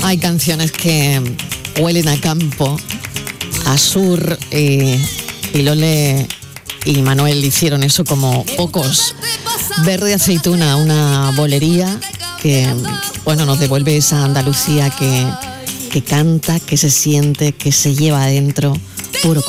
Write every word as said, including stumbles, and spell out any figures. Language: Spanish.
Hay canciones que huelen a campo, a sur, eh, y Lole y Manuel hicieron eso como pocos. Verde Aceituna, una bolería que, bueno, nos devuelve esa Andalucía que, que canta, que se siente, que se lleva adentro, puro